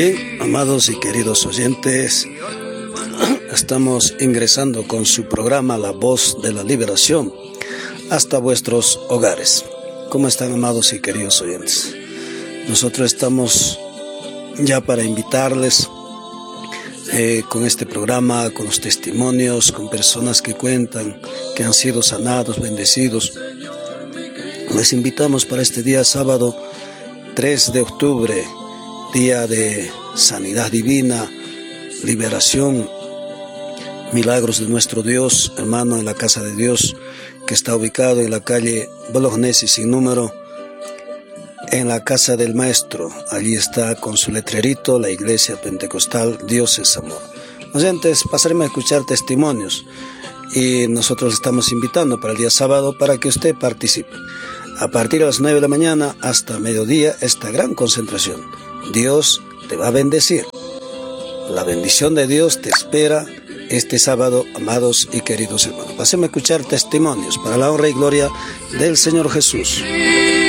Bien, amados y queridos oyentes, estamos ingresando con su programa La Voz de la Liberación hasta vuestros hogares. ¿Cómo están, amados y queridos oyentes? Nosotros estamos ya para invitarles con este programa, con los testimonios, con personas que cuentan que han sido sanados, bendecidos. Les invitamos para este día sábado 3 de octubre, día de sanidad divina, liberación, milagros de nuestro Dios, hermano, en la casa de Dios, que está ubicado en la calle Bolognesi sin número, en la casa del maestro. Allí está con su letrerito la iglesia pentecostal Dios es amor. Oyentes, pasaremos a escuchar testimonios y nosotros estamos invitando para el día sábado para que usted participe. A partir de las 9 de la mañana hasta mediodía, esta gran concentración. Dios te va a bendecir. La bendición de Dios te espera este sábado, amados y queridos hermanos. Pasemos a escuchar testimonios para la honra y gloria del Señor Jesús.